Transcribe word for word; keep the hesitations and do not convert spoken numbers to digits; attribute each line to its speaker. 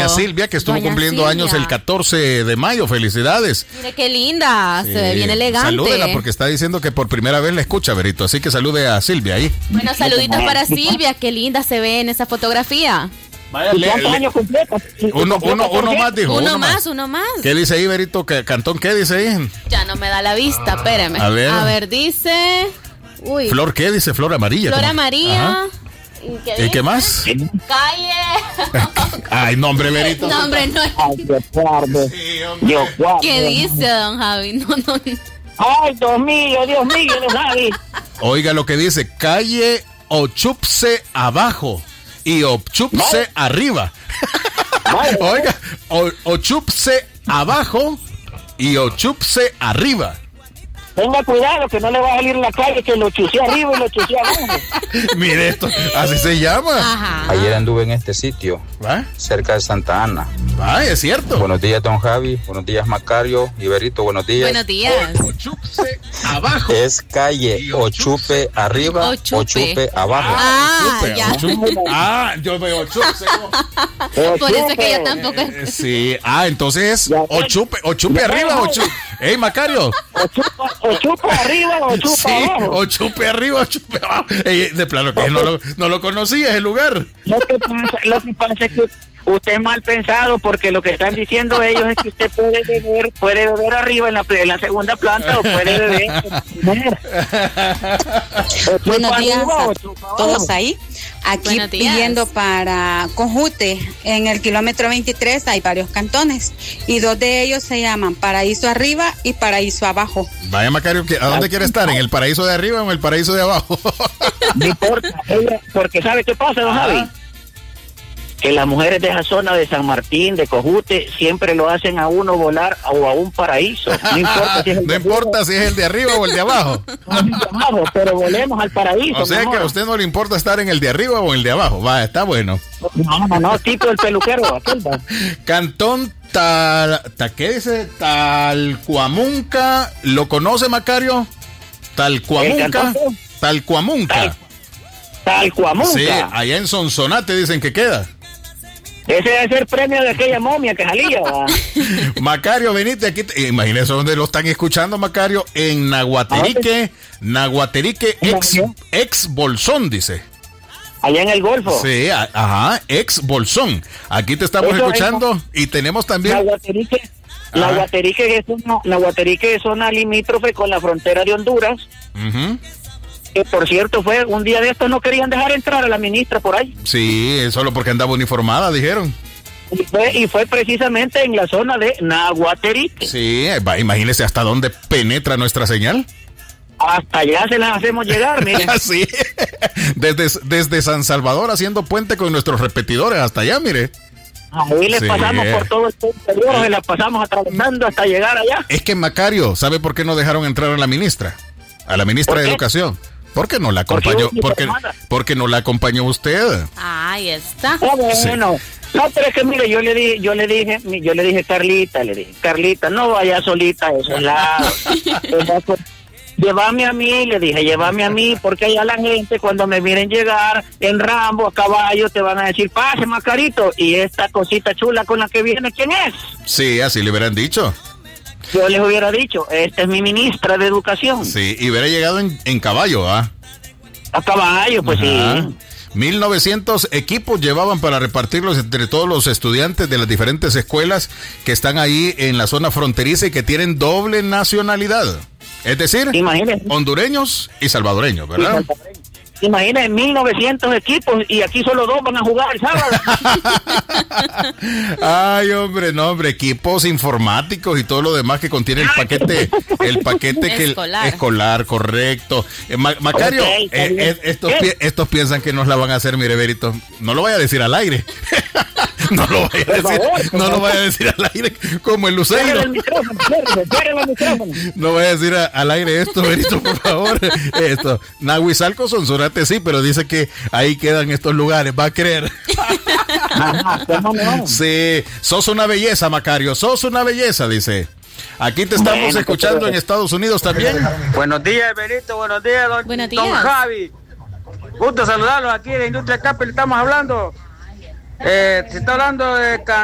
Speaker 1: doña Silvia, que estuvo
Speaker 2: Doña
Speaker 1: cumpliendo
Speaker 2: Silvia.
Speaker 1: años el catorce de mayo. Felicidades.
Speaker 2: Mire qué linda,
Speaker 1: Sí.
Speaker 2: se ve bien elegante.
Speaker 1: Salúdela porque está diciendo que por primera vez la escucha, Berito. Así que salude a Silvia ahí.
Speaker 2: Bueno, saluditos para Silvia, qué linda se ve en esa fotografía.
Speaker 1: Vaya,
Speaker 3: ¿Y
Speaker 1: le-
Speaker 3: cuántos
Speaker 1: le-
Speaker 3: años completos?
Speaker 1: uno, uno, uno más, dijo.
Speaker 2: Uno más, uno más.
Speaker 1: ¿Qué dice ahí, Berito? ¿Qué- Cantón, ¿qué dice ahí?
Speaker 2: Ya no me da la vista, espérame.
Speaker 1: A ver.
Speaker 2: dice... Uy,
Speaker 1: Flor, ¿qué dice? Flor amarilla.
Speaker 2: Flor
Speaker 1: ¿cómo?
Speaker 2: amarilla.
Speaker 1: Ajá.
Speaker 2: ¿Y qué,
Speaker 1: ¿Y
Speaker 2: dice?
Speaker 1: qué más?
Speaker 2: Calle.
Speaker 1: Ay, nombre, Berito.
Speaker 2: No, hombre, no.
Speaker 3: Ay, Dios guarde. Dios guarde.
Speaker 2: ¿Qué dice, don Javi? No, no, no.
Speaker 3: Ay, Dios mío, Dios mío, Dios Javi.
Speaker 1: Oiga lo que dice, calle Ochupse abajo y Ochupse arriba.
Speaker 3: Vaya.
Speaker 1: Oiga, o- Ochupse abajo y Ochupse arriba.
Speaker 3: Tenga cuidado que no le va a salir la calle que lo chucé arriba y lo chucé abajo.
Speaker 1: Mire esto, así se llama.
Speaker 2: Ajá.
Speaker 4: Ayer anduve en este sitio,
Speaker 1: ¿Va?
Speaker 4: cerca de Santa Ana.
Speaker 1: Va, es cierto.
Speaker 4: Buenos días, don Javi. Buenos días, Macario. Iberito, buenos días.
Speaker 2: Buenos días.
Speaker 1: Ochupse abajo.
Speaker 4: Es calle Ochupe arriba,
Speaker 2: Ochupe.
Speaker 4: Ochupe abajo.
Speaker 2: Ah,
Speaker 1: Ochupe,
Speaker 2: ya.
Speaker 1: Ochupe. Ah, yo veo Ochupse.
Speaker 2: Por eso es que yo tampoco...
Speaker 1: Eh, sí, ah, entonces
Speaker 3: Ya.
Speaker 1: Ochupe, Ochupe
Speaker 3: Ya.
Speaker 1: arriba, Ochupe. Ey, Macario.
Speaker 3: O chupa, o chupa arriba o chupa
Speaker 1: Sí,
Speaker 3: abajo.
Speaker 1: Ochupe arriba, Ochupe abajo. Ey, de plano que no lo, no lo conocía ese lugar.
Speaker 3: Lo que pasa, lo que pasa es que usted es mal pensado porque lo que están diciendo ellos es que usted puede beber, puede beber arriba en la, en la segunda planta o puede beber en la primera. O chupa
Speaker 5: Buenos días
Speaker 3: arriba
Speaker 5: a
Speaker 3: o chupa abajo.
Speaker 5: todos ahí. Aquí
Speaker 2: Buenos días.
Speaker 5: pidiendo para Cojute, en el kilómetro veintitrés hay varios cantones y dos de ellos se llaman Paraíso Arriba y Paraíso Abajo.
Speaker 1: Vaya, Macario, ¿qué- ¿a dónde quiere estar? ¿En el paraíso de arriba o en el paraíso de abajo?
Speaker 3: No importa, ella- porque ¿sabe qué pasa, don Javi? Que las mujeres de esa zona de San Martín, de Cojute, siempre lo hacen a uno volar o a un paraíso. No importa si es el
Speaker 1: No
Speaker 3: de
Speaker 1: importa si es el de arriba o el de abajo.
Speaker 3: arriba o el de abajo, pero volemos al paraíso.
Speaker 1: O sea que
Speaker 3: mejor.
Speaker 1: a usted no le importa estar en el de arriba o en el de abajo. Va, está bueno.
Speaker 3: No, no, no, tipo el peluquero, aquel, va.
Speaker 1: Cantón Tal... Ta- ¿Qué dice? Talcuamunca. ¿Lo conoce, Macario?
Speaker 3: ¿El
Speaker 1: Talcuamunca.
Speaker 3: cantón?
Speaker 1: Talcuamunca.
Speaker 3: Tal- Talcuamunca.
Speaker 1: Sí, allá en Sonsonate dicen que queda.
Speaker 3: Ese debe ser premio de aquella momia que salía, va.
Speaker 1: Macario, venite aquí. te- Imagínese dónde lo están escuchando, Macario. En Nahuaterique. Nahuaterique, ex, ex Bolsón, dice.
Speaker 3: Allá en el Golfo.
Speaker 1: Sí, a- ajá, ex Bolsón. Aquí te estamos
Speaker 3: Eso es-
Speaker 1: escuchando y tenemos también.
Speaker 3: Nahuaterique,
Speaker 1: Ah.
Speaker 3: Nahuaterique es una, Nahuaterique es zona limítrofe con la frontera de Honduras.
Speaker 1: Ujú.
Speaker 3: Que por cierto fue un día de estos no querían dejar entrar a la ministra por ahí.
Speaker 1: Sí, solo porque andaba uniformada, dijeron.
Speaker 3: Y fue, y fue precisamente en la zona de Nahuaterique.
Speaker 1: Sí, va, imagínese hasta dónde penetra nuestra señal.
Speaker 3: Hasta allá se las hacemos llegar, mire.
Speaker 1: Sí, desde, desde San Salvador haciendo puente con nuestros repetidores hasta allá, mire.
Speaker 3: Ahí les
Speaker 1: Sí.
Speaker 3: pasamos por todo el interior, se las pasamos atravesando hasta llegar allá.
Speaker 1: Es que Macario, ¿sabe por qué no dejaron entrar a la ministra? A la ministra
Speaker 3: ¿Por
Speaker 1: de
Speaker 3: qué?
Speaker 1: Educación. Porque no la
Speaker 3: ¿Por qué
Speaker 1: acompañó,
Speaker 3: usted
Speaker 1: porque,
Speaker 3: hermana?
Speaker 1: porque no la acompañó usted.
Speaker 2: Ahí está.
Speaker 3: Ah, bueno. No, pero es que mire, yo le dije, yo le dije, yo le dije Carlita, le dije, Carlita, no vaya solita a esos lados. Llévame a mí, le dije, llévame a mí, porque allá la gente cuando me miren llegar en Rambo, a caballo, te van a decir, pase, Macarito, y esta cosita chula con la que viene, ¿quién es?
Speaker 1: Sí, así le hubieran dicho.
Speaker 3: Yo les hubiera dicho, esta es mi ministra de Educación.
Speaker 1: Sí, y hubiera llegado en, en caballo, ¿ah?
Speaker 3: A caballo, pues
Speaker 1: Ajá.
Speaker 3: sí.
Speaker 1: mil novecientos equipos llevaban para repartirlos entre todos los estudiantes de las diferentes escuelas que están ahí en la zona fronteriza y que tienen doble nacionalidad. Es decir,
Speaker 3: Imagínense.
Speaker 1: hondureños y salvadoreños, ¿verdad?
Speaker 3: Imagínense, mil novecientos equipos y aquí solo dos van a jugar el sábado.
Speaker 1: Ay, hombre, no, hombre, equipos informáticos y todo lo demás que contiene el paquete, el paquete que
Speaker 2: Escolar.
Speaker 1: escolar, correcto. Eh, Ma- Macario,
Speaker 3: Ok, está
Speaker 1: eh,
Speaker 3: bien.
Speaker 1: eh, estos,
Speaker 3: ¿Qué?
Speaker 1: pi- estos piensan que nos la van a hacer, mire, Berito. No lo vaya a decir al aire. No lo vaya a
Speaker 3: Por
Speaker 1: decir,
Speaker 3: favor, por
Speaker 1: no lo
Speaker 3: favor.
Speaker 1: vaya a decir al aire como el
Speaker 3: Cierren el
Speaker 1: lucero.
Speaker 3: micrófono, cierren, cierren el micrófono.
Speaker 1: No vaya a decir a- al aire esto, Berito, por favor. Esto. Nahuizalco, Sonsonate sí, pero dice que ahí quedan estos lugares, va a creer.
Speaker 3: Ajá, ¿cómo no?
Speaker 1: Sí, sos una belleza, Macario, sos una belleza, dice. Aquí te estamos
Speaker 3: Bueno,
Speaker 1: escuchando
Speaker 3: pues,
Speaker 1: en Estados Unidos también.
Speaker 6: Buenos días, Benito. Buenos días, don,
Speaker 2: Buenos
Speaker 6: don
Speaker 2: días.
Speaker 6: Javi. Gusto saludarlos aquí de Industria Capel. Estamos hablando. Eh, se está hablando de. Can-